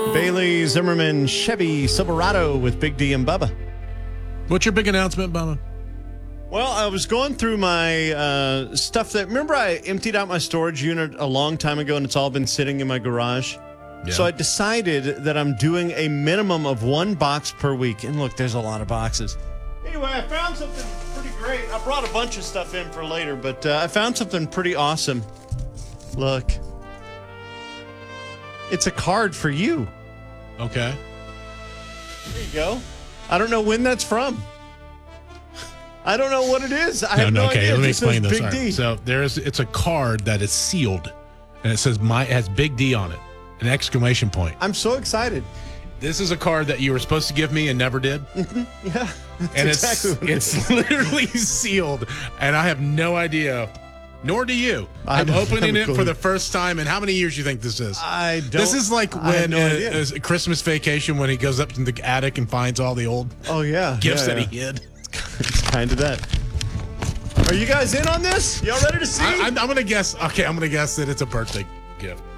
Bailey Zimmerman Chevy Silverado with Big D and Bubba. What's your big announcement, Bubba? Well, I was going through my stuff that, remember I emptied out my storage unit a long time ago and it's all been sitting in my garage? Yeah. So I decided that I'm doing a minimum of 1 box per week. And look, there's a lot of boxes. Anyway, I found something pretty great. I brought a bunch of stuff in for later, but I found something pretty awesome. Look. It's a card for you. Okay. There you go. I don't know when that's from. I don't know what it is. I have no okay. idea. Let me It just says explain this. Big All right. D. So it's a card that is sealed, and it says it has Big D on it, an exclamation point. I'm so excited. This is a card that you were supposed to give me and never did. Yeah. And exactly what it is. it's literally sealed, and I have no idea. Nor do you. I I'm don't opening have a it for clue. the first time. And how many years do you think this is? I don't. This is like I have when no idea. a Christmas Vacation, when he goes up in the attic and finds all the old Oh, yeah. gifts yeah, that he hid. It's kind of that. Are you guys in on this? Y'all ready to see? I'm going to guess. Okay, I'm going to guess that it's a birthday gift.